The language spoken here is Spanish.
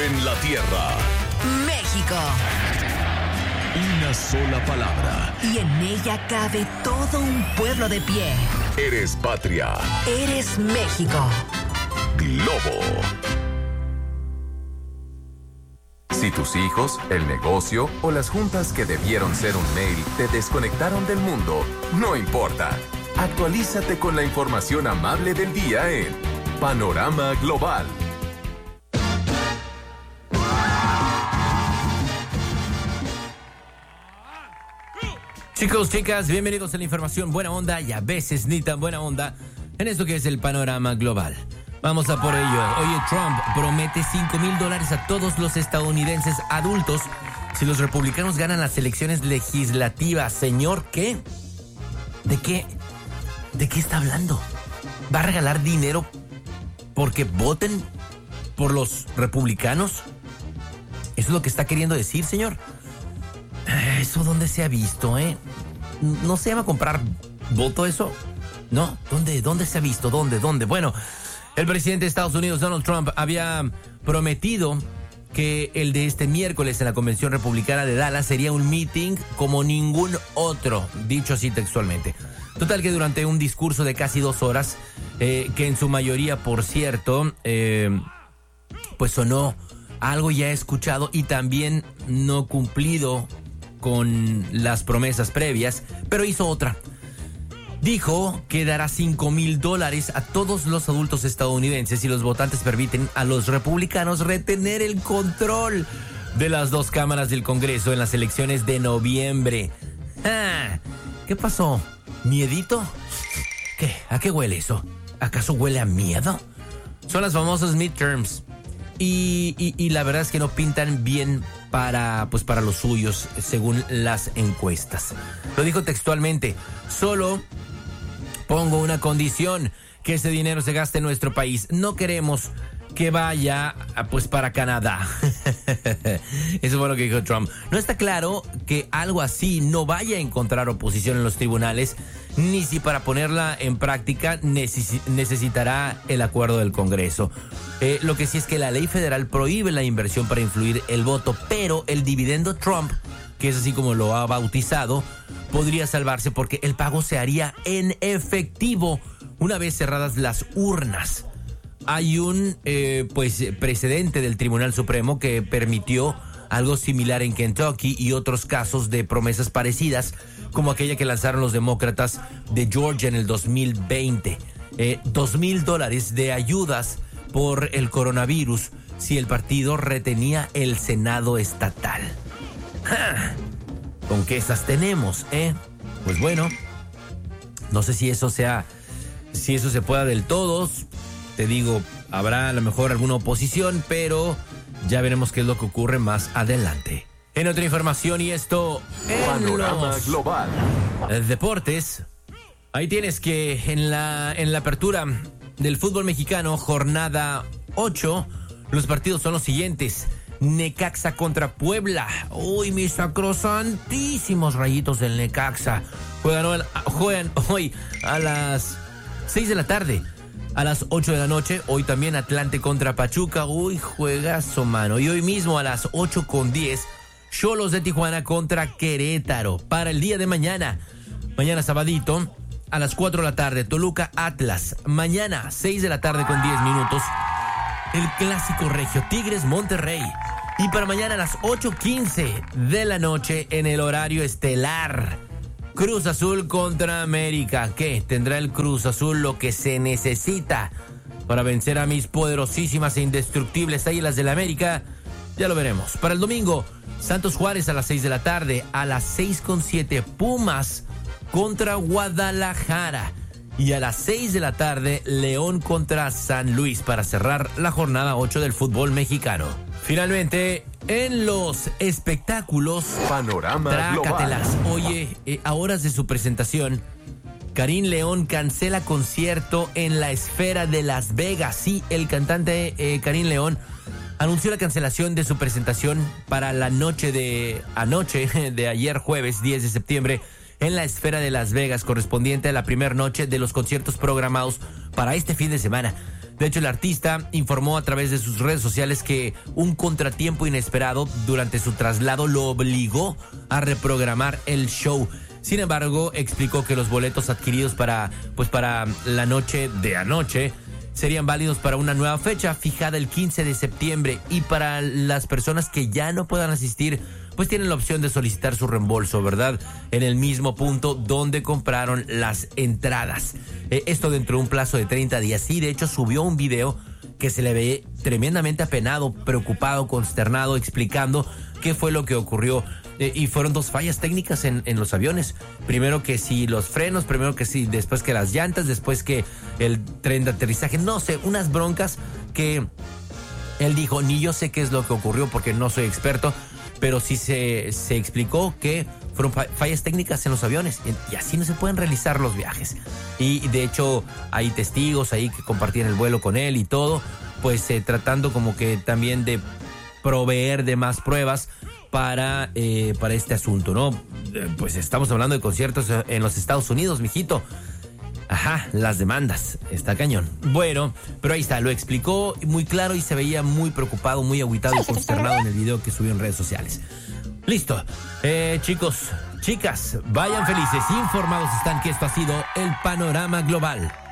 en la tierra. México. Una sola palabra. Y en ella cabe todo un pueblo de pie. Eres patria. Eres México. Globo. Si tus hijos, el negocio o las juntas que debieron ser un mail te desconectaron del mundo, no importa. Actualízate con la información amable del día en Panorama Global. Chicos, chicas, bienvenidos a la información buena onda y a veces ni tan buena onda en esto que es el Panorama Global. Vamos a por ello. Oye, Trump promete $5,000 a todos los estadounidenses adultos si los republicanos ganan las elecciones legislativas. Señor, ¿qué? ¿De qué está hablando? ¿Va a regalar dinero porque voten por los republicanos? ¿Eso es lo que está queriendo decir, señor? ¿Eso dónde se ha visto, eh? ¿No se llama comprar voto eso? ¿No? ¿Dónde se ha visto? ¿Dónde? Bueno, el presidente de Estados Unidos, Donald Trump, había prometido que el de este miércoles en la Convención Republicana de Dallas sería un meeting como ningún otro, dicho así textualmente. Total que durante un discurso de casi 2 horas, que en su mayoría, por cierto, pues sonó algo ya escuchado y también no cumplido con las promesas previas, pero hizo otra. Dijo que dará $5,000 a todos los adultos estadounidenses si los votantes permiten a los republicanos retener el control de las 2 cámaras del Congreso en las elecciones de noviembre. ¿Qué pasó? ¿Miedito? ¿Qué? ¿A qué huele eso? ¿Acaso huele a miedo? Son las famosas midterms. Y la verdad es que no pintan bien para los suyos, según las encuestas. Lo dijo textualmente: solo pongo una condición, que ese dinero se gaste en nuestro país. No queremos que vaya para Canadá. Eso fue lo que dijo Trump. No está claro que algo así no vaya a encontrar oposición en los tribunales, ni si para ponerla en práctica necesitará el acuerdo del Congreso. Lo que sí es que la ley federal prohíbe la inversión para influir el voto, pero el dividendo Trump, que es así como lo ha bautizado, podría salvarse porque el pago se haría en efectivo una vez cerradas las urnas. Hay un precedente del Tribunal Supremo que permitió algo similar en Kentucky y otros casos de promesas parecidas, como aquella que lanzaron los demócratas de Georgia en el 2020. $2,000 de ayudas por el coronavirus si el partido retenía el Senado estatal. ¿Con qué esas tenemos, eh? Pues bueno, no sé si eso se pueda del todo. Te digo, habrá a lo mejor alguna oposición, pero ya veremos qué es lo que ocurre más adelante. En otra información, y esto en Panorama los Global. Deportes, ahí tienes que en la apertura del fútbol mexicano, jornada 8, los partidos son los siguientes. Necaxa contra Puebla. Uy, mis sacrosantísimos Rayitos del Necaxa. Juegan hoy a las 6 de la tarde. A las 8 de la noche, hoy también Atlante contra Pachuca. Uy, juegazo, mano. Y hoy mismo a las 8:10, Xolos de Tijuana contra Querétaro. Para el día de mañana sabadito, a las 4 de la tarde, Toluca Atlas. Mañana, 6 de la tarde con 10 minutos, el clásico regio, Tigres Monterrey. Y para mañana a las 8:15 de la noche, en el horario estelar, Cruz Azul contra América. ¿Qué? ¿Tendrá el Cruz Azul lo que se necesita para vencer a mis poderosísimas e indestructibles Águilas del América? Ya lo veremos. Para el domingo, Santos Juárez a las 6 de la tarde. A las 6:07, Pumas contra Guadalajara. Y a las 6 de la tarde, León contra San Luis, para cerrar la jornada 8 del fútbol mexicano. Finalmente, en los espectáculos, Panorama trácatelas. Global. Oye, a horas de su presentación, Karim León cancela concierto en la Esfera de Las Vegas. Sí, el cantante Karim León anunció la cancelación de su presentación para la noche de ayer jueves 10 de septiembre en la Esfera de Las Vegas, correspondiente a la primera noche de los conciertos programados para este fin de semana. De hecho, el artista informó a través de sus redes sociales que un contratiempo inesperado durante su traslado lo obligó a reprogramar el show. Sin embargo, explicó que los boletos adquiridos para la noche de anoche serían válidos para una nueva fecha fijada el 15 de septiembre y para las personas que ya no puedan asistir, pues tienen la opción de solicitar su reembolso, ¿verdad? En el mismo punto donde compraron las entradas. Esto dentro de un plazo de 30 días. Sí, de hecho subió un video que se le ve tremendamente apenado, preocupado, consternado, explicando qué fue lo que ocurrió. Y fueron 2 fallas técnicas en los aviones. Primero que si los frenos, primero que si, después que las llantas, después que el tren de aterrizaje. No sé, unas broncas que él dijo, ni yo sé qué es lo que ocurrió porque no soy experto, pero sí se explicó que fueron fallas técnicas en los aviones y así no se pueden realizar los viajes. Y de hecho hay testigos ahí que compartían el vuelo con él y todo, pues tratando como que también de proveer de más pruebas para este asunto, ¿no? Pues estamos hablando de conciertos en los Estados Unidos, mijito. Ajá, las demandas. Está cañón. Bueno, pero ahí está, lo explicó muy claro y se veía muy preocupado, muy agüitado y consternado en el video que subió en redes sociales. Listo. Chicos, chicas, vayan felices, informados están que esto ha sido el Panorama Global.